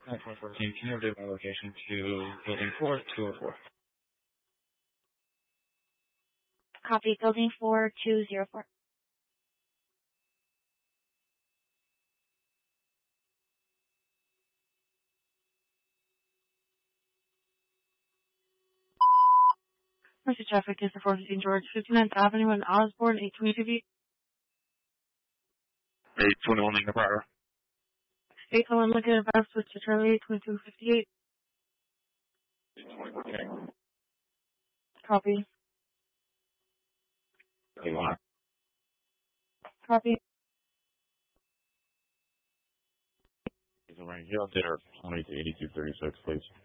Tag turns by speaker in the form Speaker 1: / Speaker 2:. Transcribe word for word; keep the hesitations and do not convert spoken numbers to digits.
Speaker 1: nine four fourteen, can you update my location to building four two oh four?
Speaker 2: Copy, building four two oh four. Mister Traffic is the four fifteen George, fifty-ninth Avenue in Osborne, eight twenty-two feet.
Speaker 1: eight twenty-one Lincoln Power.
Speaker 2: eight twenty-one Lincoln Power, switch to Charlie, eight twenty-two fifty-eight.
Speaker 1: eight twenty-four King.
Speaker 2: Copy.
Speaker 1: thirty-one.
Speaker 2: Copy.
Speaker 1: Is a range update or twenty to eighty-two thirty-six, please.